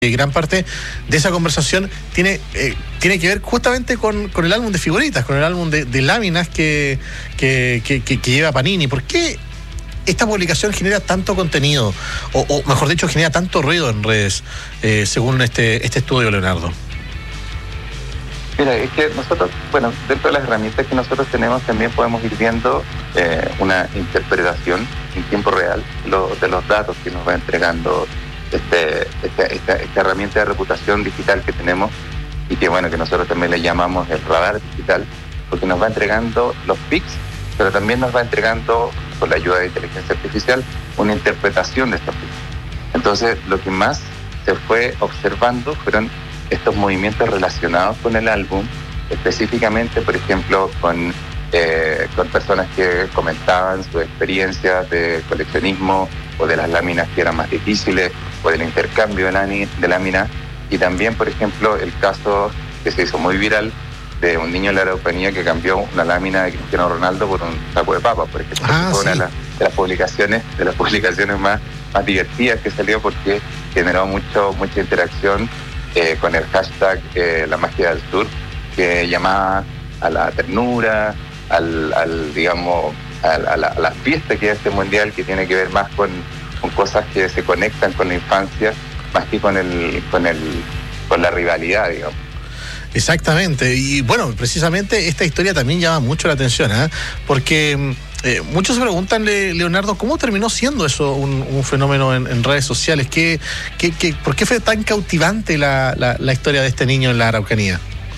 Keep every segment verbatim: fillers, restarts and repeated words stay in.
Gran parte de esa conversación tiene eh, tiene que ver justamente con, con el álbum de figuritas, con el álbum de, de láminas que, que, que, que, que lleva Panini. ¿Por qué esta publicación genera tanto contenido? O, o mejor dicho, genera tanto ruido en redes, eh, según este, este estudio, Leonardo. Mira, es que nosotros, bueno, dentro de las herramientas que nosotros tenemos también podemos ir viendo eh, una interpretación en tiempo real lo, de los datos que nos va entregando Este, esta, esta, esta herramienta de reputación digital que tenemos y que bueno, que nosotros también le llamamos el radar digital, porque nos va entregando los pics, pero también nos va entregando, con la ayuda de inteligencia artificial, una interpretación de estos pics. Entonces, lo que más se fue observando fueron estos movimientos relacionados con el álbum, específicamente, por ejemplo, con, eh, con personas que comentaban sus experiencias de coleccionismo o de las láminas que eran más difíciles, o del intercambio de, de láminas, y también, por ejemplo, el caso que se hizo muy viral de un niño en la Araucanía que cambió una lámina de Cristiano Ronaldo por un saco de papas, por ejemplo. Ah, fue sí. una de las, de las publicaciones, de las publicaciones más, más divertidas que salió, porque generó mucho, mucha interacción eh, con el hashtag eh, La Magia del Sur, que llamaba a la ternura, al, al digamos, a, a, la, a la fiesta que es este mundial, que tiene que ver más con con cosas que se conectan con la infancia más que con el con el con la rivalidad, digamos. Exactamente, y bueno, precisamente esta historia también llama mucho la atención, ¿eh? Porque eh, muchos se preguntan, Leonardo, ¿cómo terminó siendo eso un, un fenómeno en, en redes sociales? ¿Qué, qué, qué, ¿Por qué fue tan cautivante la, la, la historia de este niño en la Araucanía?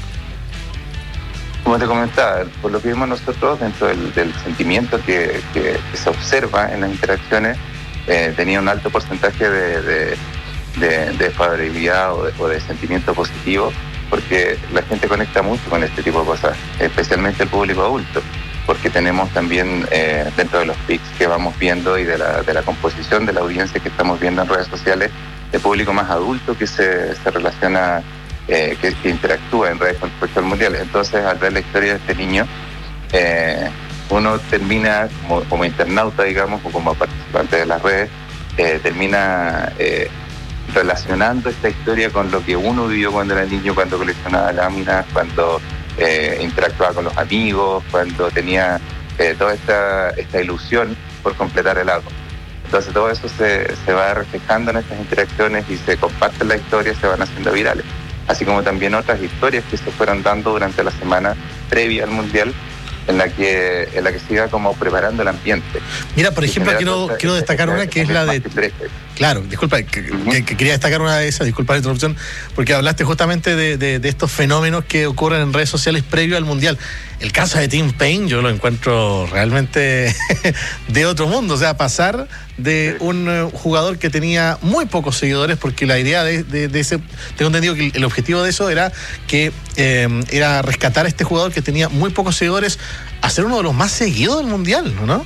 Como te comentaba, por lo que vimos nosotros dentro del, del sentimiento que, que, que se observa en las interacciones, Eh, tenía un alto porcentaje de, de, de, de favorabilidad o de, o de sentimiento positivo, porque la gente conecta mucho con este tipo de cosas, especialmente el público adulto, porque tenemos también eh, dentro de los pics que vamos viendo y de la, de la composición de la audiencia que estamos viendo en redes sociales, el público más adulto que se, se relaciona, eh, que, que interactúa en redes con respecto al mundial. Entonces, al ver la historia de este niño, eh, uno termina como, como internauta, digamos, o como participante de las redes, eh, termina eh, relacionando esta historia con lo que uno vivió cuando era niño, cuando coleccionaba láminas, cuando eh, interactuaba con los amigos, cuando tenía eh, toda esta, esta ilusión por completar el álbum. Entonces todo eso se, se va reflejando en estas interacciones y se comparten las historias, se van haciendo virales. Así como también otras historias que se fueron dando durante la semana previa al Mundial, en la que en la que se iba como preparando el ambiente. Mira, por ejemplo, quiero, esta, quiero destacar esta, una que es la de... Claro, disculpa, que, uh-huh. que, que quería destacar una de esas, disculpa la interrupción, porque hablaste justamente de, de, de estos fenómenos que ocurren en redes sociales previo al Mundial. El caso de Tim Payne yo lo encuentro realmente de otro mundo, o sea, pasar de un uh, jugador que tenía muy pocos seguidores, porque la idea de, de, de ese, tengo entendido que el objetivo de eso era que eh, era rescatar a este jugador que tenía muy pocos seguidores a ser uno de los más seguidos del Mundial, ¿no?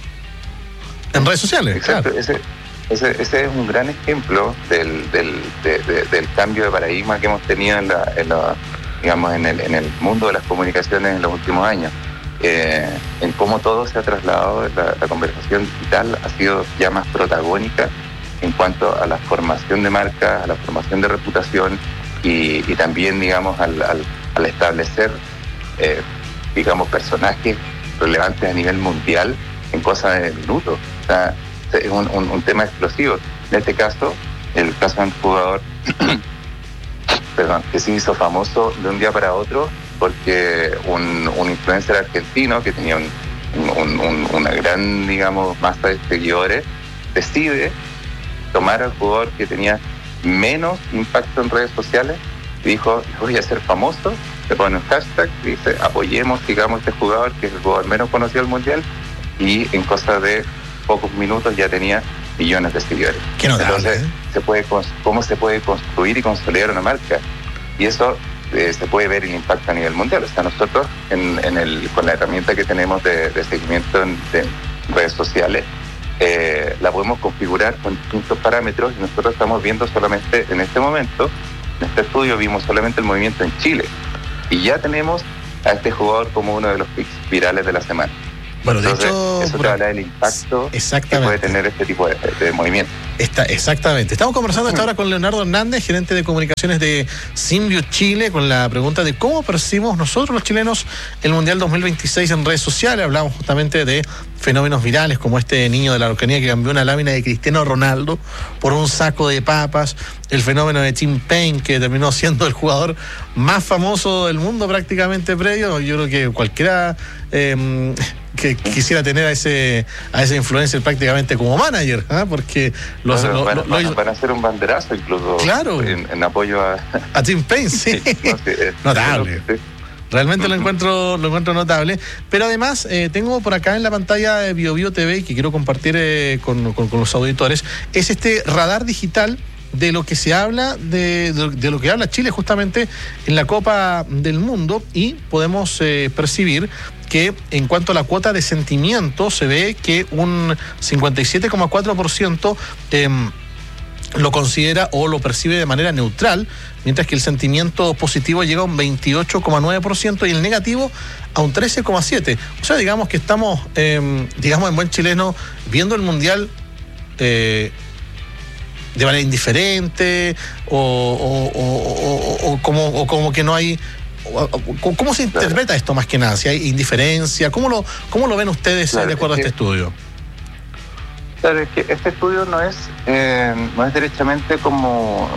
En redes sociales. Exacto, claro. ese, ese, ese es un gran ejemplo del, del, de, de, del cambio de paradigma que hemos tenido en la, en la digamos, en el, en el mundo de las comunicaciones en los últimos años. Eh, en cómo todo se ha trasladado, la, la conversación digital ha sido ya más protagónica en cuanto a la formación de marcas, a la formación de reputación y, y también, digamos, al, al, al establecer, eh, digamos, personajes relevantes a nivel mundial en cosas de minutos. O sea, es un, un, un tema explosivo. En este caso, el caso de un jugador perdón, que se hizo famoso de un día para otro porque un, un influencer argentino que tenía un, un, un, una gran, digamos, masa de seguidores decide tomar al jugador que tenía menos impacto en redes sociales y dijo, voy a ser famoso, le pone un hashtag y dice, apoyemos, digamos, este jugador que es el jugador menos conocido del mundial, y en cosa de pocos minutos ya tenía millones de seguidores. Qué notable, Entonces, ¿eh? se puede, ¿cómo se puede construir y consolidar una marca? Y eso eh, se puede ver el impacto a nivel mundial. O sea, nosotros en, en el, con la herramienta que tenemos de, de seguimiento en de redes sociales, eh, la podemos configurar con distintos parámetros y nosotros estamos viendo solamente en este momento, en este estudio vimos solamente el movimiento en Chile y ya tenemos a este jugador como uno de los pics virales de la semana. Bueno, de Entonces, hecho, eso te habla del impacto que puede tener este tipo de, de movimiento. Está, exactamente. Estamos conversando esta hora con Leonardo Hernández, gerente de comunicaciones de Symbio Chile, con la pregunta de cómo percibimos nosotros los chilenos el Mundial dos mil veintiséis en redes sociales. Hablamos justamente de fenómenos virales como este niño de la Araucanía que cambió una lámina de Cristiano Ronaldo por un saco de papas, el fenómeno de Tim Payne, que terminó siendo el jugador más famoso del mundo prácticamente previo. Yo creo que cualquiera eh, que quisiera tener a ese a ese influencer prácticamente como manager, ¿eh? Porque los, bueno, lo, van, lo, van, lo, van a hacer un banderazo incluso, claro, en, en apoyo a a Tim Payne, sí, sí, no, sí es, notable. Sí. Realmente lo encuentro lo encuentro notable. Pero además, eh, tengo por acá en la pantalla de Bio Bio T V, que quiero compartir eh, con, con, con los auditores, es este radar digital de lo que se habla, de, de, de lo que habla Chile justamente en la Copa del Mundo, y podemos eh, percibir que en cuanto a la cuota de sentimiento, se ve que un cincuenta y siete coma cuatro por ciento eh, lo considera o lo percibe de manera neutral, mientras que el sentimiento positivo llega a un veintiocho coma nueve por ciento y el negativo a un trece coma siete por ciento. O sea, digamos que estamos, eh, digamos en buen chileno, viendo el Mundial eh, de manera indiferente o, o, o, o, o, como, o como que no hay... ¿Cómo se interpreta esto más que nada? Si hay indiferencia, ¿cómo lo, cómo lo ven ustedes claro, de acuerdo a este estudio? Claro, es que este estudio no es eh, no es derechamente como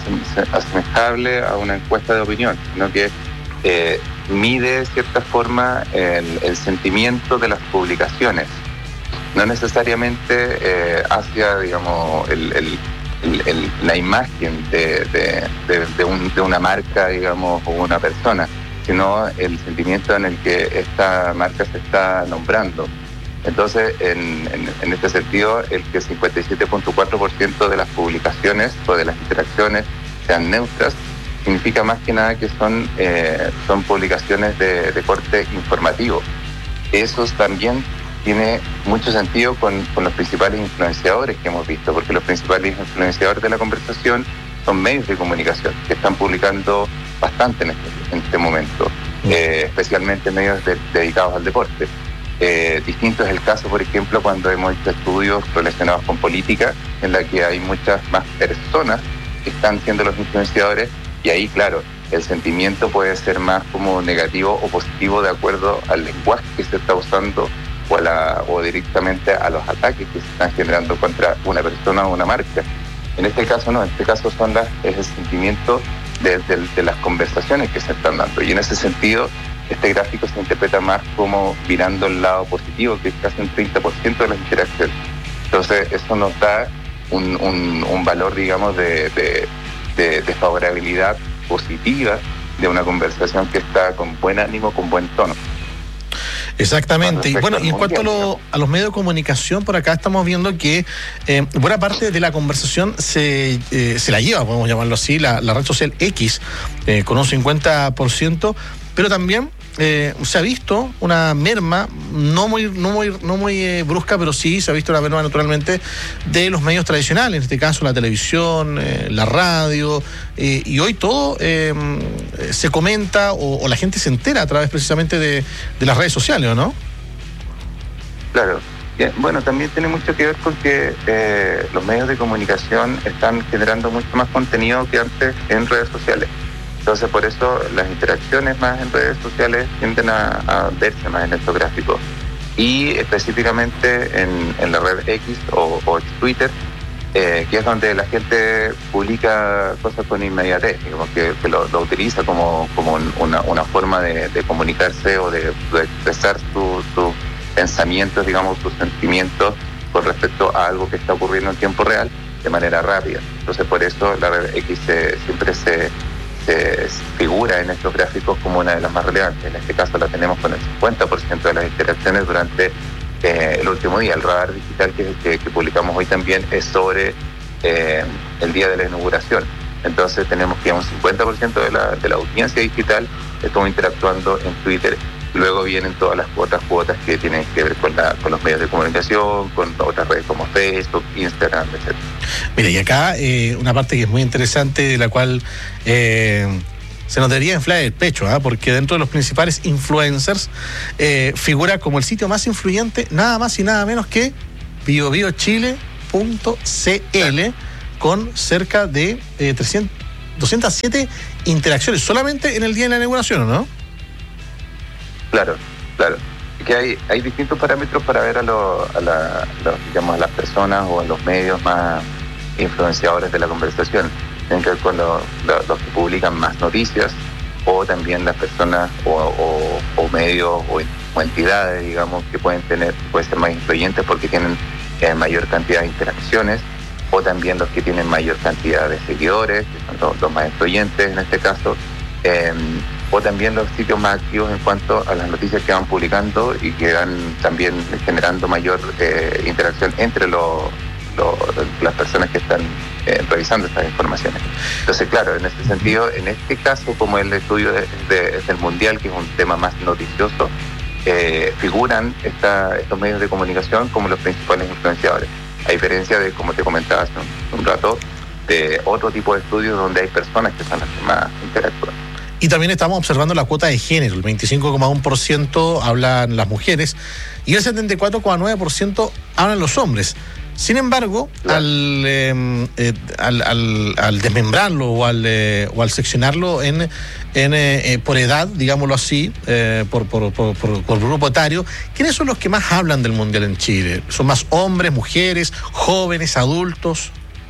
asemejable a una encuesta de opinión, sino que eh, mide de cierta forma el, el sentimiento de las publicaciones, no necesariamente eh, hacia, digamos, el, el, el, el, la imagen de, de, de, de, un, de una marca, digamos, o una persona, sino el sentimiento en el que esta marca se está nombrando. Entonces, en, en, en este sentido, el que cincuenta y siete punto cuatro por ciento de las publicaciones o de las interacciones sean neutras, significa más que nada que son, eh, son publicaciones de, de corte informativo. Eso también tiene mucho sentido con, con los principales influenciadores que hemos visto, porque los principales influenciadores de la conversación son medios de comunicación que están publicando bastante en este, en este momento, eh, especialmente medios de, dedicados al deporte. Eh, distinto es el caso, por ejemplo, cuando hemos hecho estudios relacionados con política, en la que hay muchas más personas que están siendo los influenciadores, y ahí, claro, el sentimiento puede ser más como negativo o positivo de acuerdo al lenguaje que se está usando o, a la, o directamente a los ataques que se están generando contra una persona o una marca. En este caso no, en este caso son las, es el sentimiento de, de, de las conversaciones que se están dando, y en ese sentido este gráfico se interpreta más como mirando el lado positivo, que es casi un treinta por ciento de las interacciones. Entonces eso nos da un, un, un valor, digamos, de, de, de, de favorabilidad positiva de una conversación que está con buen ánimo, con buen tono. Exactamente. Y bueno, y en cuanto a, lo, a los medios de comunicación, por acá estamos viendo que eh, buena parte de la conversación se, eh, se la lleva, podemos llamarlo así, la, la red social X, eh, con un cincuenta por ciento, pero también eh, se ha visto una merma, no muy, no muy, no muy eh, brusca, pero sí se ha visto una merma naturalmente de los medios tradicionales, en este caso la televisión, eh, la radio, eh, y hoy todo eh, se comenta o, o la gente se entera a través precisamente de, de las redes sociales, ¿no? Claro. Bueno, también tiene mucho que ver con que eh, los medios de comunicación están generando mucho más contenido que antes en redes sociales. Entonces, por eso las interacciones más en redes sociales tienden a, a verse más en estos gráficos. Y específicamente en, en la red X o, o Twitter, eh, que es donde la gente publica cosas con inmediatez, digamos, que, que lo, lo utiliza como, como una, una forma de, de comunicarse o de, de expresar sus su pensamientos, digamos, sus sentimientos con respecto a algo que está ocurriendo en tiempo real de manera rápida. Entonces, por eso la red X se, siempre se... se figura en estos gráficos como una de las más relevantes. En este caso la tenemos con el cincuenta por ciento de las interacciones durante eh, el último día. El radar digital que, que, que publicamos hoy también es sobre eh, el día de la inauguración. Entonces tenemos que un cincuenta por ciento de la, de la audiencia digital estuvo interactuando en Twitter. Luego vienen todas las otras cuotas que tienen que ver con, la, con los medios de comunicación, con otras redes como Facebook, Instagram, etcétera. Mira, y acá eh, una parte que es muy interesante, de la cual eh, se nos debería inflar el pecho, ¿eh? Porque dentro de los principales influencers eh, figura como el sitio más influyente, nada más y nada menos que bio bio chile punto c l, con cerca de eh, trescientas, doscientas siete interacciones solamente en el día de la inauguración, ¿no? Claro, claro. Que hay, hay distintos parámetros para ver a, lo, a, la, a los, digamos, a las personas o a los medios más influenciadores de la conversación. Tienen que ver con lo, lo, los que publican más noticias, o también las personas o, o, o medios o, o entidades, digamos, que pueden tener, pueden ser más influyentes porque tienen eh, mayor cantidad de interacciones, o también los que tienen mayor cantidad de seguidores, que son los, los más influyentes en este caso, eh, o también los sitios más activos en cuanto a las noticias que van publicando y que van también generando mayor eh, interacción entre los Lo, las personas que están eh, revisando estas informaciones. Entonces, claro, en este sentido, en este caso, como el estudio de, de, del Mundial, que es un tema más noticioso, eh, figuran esta, estos medios de comunicación como los principales influenciadores, a diferencia de, como te comentaba hace un, un rato, de otro tipo de estudios donde hay personas que son las que más interactúan. Y también estamos observando la cuota de género, el veinticinco coma uno por ciento hablan las mujeres y el setenta y cuatro coma nueve por ciento hablan los hombres. Sin embargo, claro. al, eh, eh, al, al, al desmembrarlo o al, eh, o al seccionarlo en, en eh, por edad, digámoslo así, eh, por, por, por, por, por grupo etario, ¿quiénes son los que más hablan del Mundial en Chile? ¿Son más hombres, mujeres, jóvenes, adultos?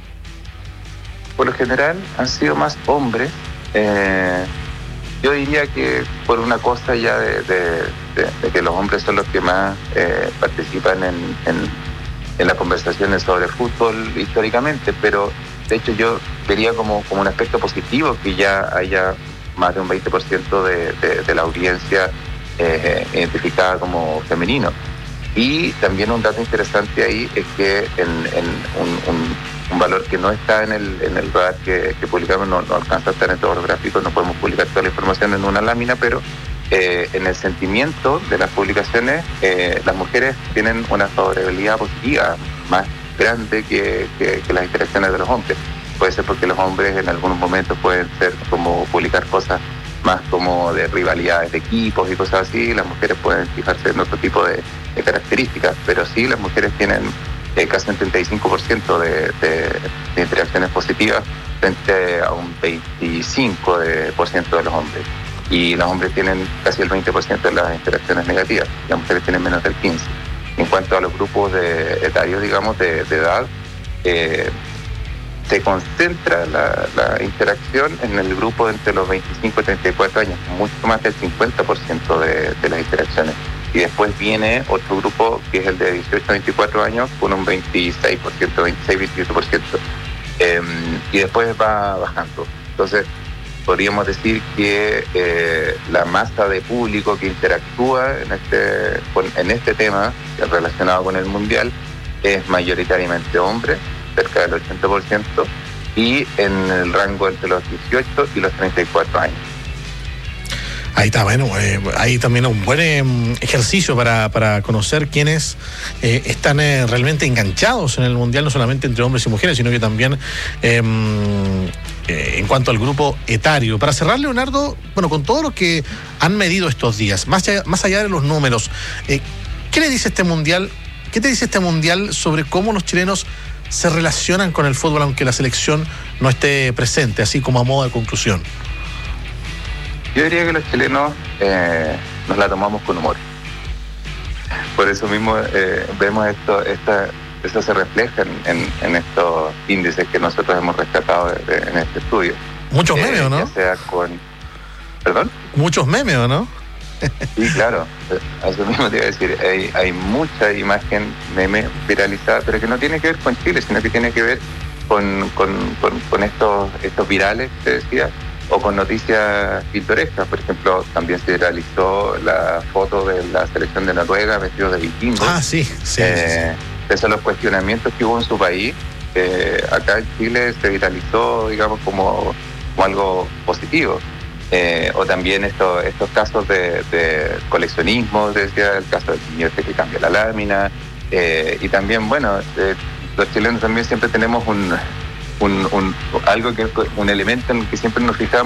Por lo general han sido más hombres. Eh, yo diría que por una cosa ya de, de, de, de que los hombres son los que más eh, participan en... en en las conversaciones sobre fútbol históricamente, pero de hecho yo vería como, como un aspecto positivo que ya haya más de un veinte por ciento de, de, de la audiencia eh, identificada como femenino. Y también un dato interesante ahí es que en, en un, un, un valor que no está en el, en el radar que, que publicamos, no, no alcanza a estar en todos los gráficos, no podemos publicar toda la información en una lámina, pero Eh, en el sentimiento de las publicaciones, eh, las mujeres tienen una favorabilidad positiva más grande que, que, que las interacciones de los hombres. Puede ser porque los hombres en algunos momentos pueden ser como publicar cosas más como de rivalidades de equipos y cosas así, las mujeres pueden fijarse en otro tipo de, de características, pero sí las mujeres tienen eh, casi un treinta y cinco por ciento de, de, de interacciones positivas frente a un veinticinco por ciento de los hombres. Y los hombres tienen casi el veinte por ciento de las interacciones negativas, las mujeres tienen menos del quince por ciento. En cuanto a los grupos de etarios, digamos, de, de edad, eh, se concentra la, la interacción en el grupo entre los veinticinco y treinta y cuatro años, mucho más del cincuenta por ciento de, de las interacciones. Y después viene otro grupo que es el de dieciocho a veinticuatro años con un veintiséis por ciento, veintiséis a veintiocho por ciento. Eh, y después va bajando. Entonces, podríamos decir que eh, la masa de público que interactúa en este, con, en este tema relacionado con el Mundial es mayoritariamente hombre, cerca del ochenta por ciento, y en el rango entre los dieciocho y los treinta y cuatro años. Ahí está, bueno, eh, ahí también un buen eh, ejercicio para, para conocer quiénes eh, están eh, realmente enganchados en el Mundial, no solamente entre hombres y mujeres, sino que también eh, eh, en cuanto al grupo etario. Para cerrar, Leonardo, bueno, con todo lo que han medido estos días, más allá, más allá de los números, eh, ¿qué le dice este Mundial? ¿Qué te dice este Mundial sobre cómo los chilenos se relacionan con el fútbol, aunque la selección no esté presente, así como a modo de conclusión? Yo diría que los chilenos eh, nos la tomamos con humor. Por eso mismo eh, vemos esto, esta, esto se refleja en, en, en estos índices que nosotros hemos rescatado de, de, en este estudio. Muchos memes, eh, ¿no? Ya sea con... ¿Perdón? Muchos memes, ¿no? Sí, claro. Eso mismo te iba a decir. Hay, hay mucha imagen meme viralizada, pero que no tiene que ver con Chile, sino que tiene que ver con, con, con, con estos, estos virales, te decía, o con noticias pintorescas. Por ejemplo, también se realizó la foto de la selección de Noruega vestidos de vikingos. Ah, sí, sí, eh, sí, sí. Esos son los cuestionamientos que hubo en su país. Eh, acá en Chile se viralizó, digamos, como, como algo positivo. Eh, o también esto, estos casos de, de coleccionismo, decía, el caso del niño este que cambia la lámina. Eh, y también, bueno, eh, los chilenos también siempre tenemos un... Un, un, algo que un elemento en el que siempre nos fijamos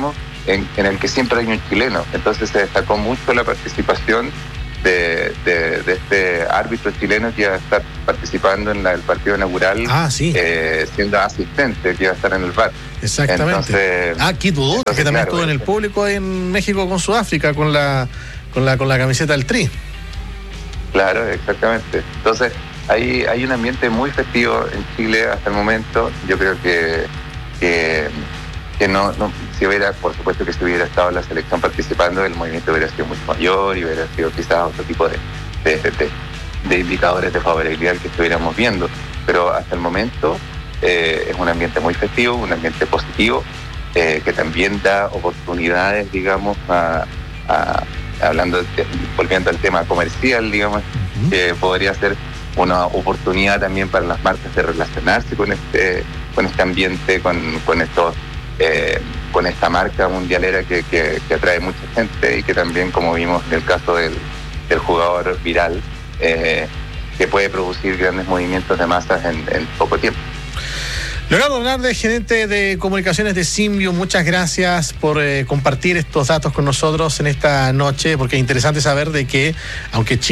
en, en el que siempre hay un chileno. Entonces se destacó mucho la participación de, de, de este árbitro chileno que iba a estar participando en la, el partido inaugural, ah, sí. eh, siendo asistente, que iba a estar en el V A R. Exactamente. Entonces, ah, Quito Duda, que también claro, estuvo en el público en México con Sudáfrica, con la, con la, con la camiseta del Tri. Claro, exactamente. Entonces, hay, hay un ambiente muy festivo en Chile hasta el momento. Yo creo que, que, que no, no, si hubiera, por supuesto que si hubiera estado la selección participando, el movimiento hubiera sido mucho mayor y hubiera sido quizás otro tipo de, de, de, de indicadores de favorabilidad que estuviéramos viendo. Pero hasta el momento eh, es un ambiente muy festivo, un ambiente positivo, eh, que también da oportunidades, digamos, a, a hablando, de, volviendo al tema comercial, digamos, uh-huh. que podría ser una oportunidad también para las marcas de relacionarse con este, con este ambiente, con, con estos, eh, con esta marca mundialera que, que, que atrae mucha gente y que también, como vimos en el caso del, del jugador viral, eh, que puede producir grandes movimientos de masas en, en poco tiempo. Leonardo Hernández, gerente de comunicaciones de Symbio, muchas gracias por eh, compartir estos datos con nosotros en esta noche, porque es interesante saber de que, aunque Chile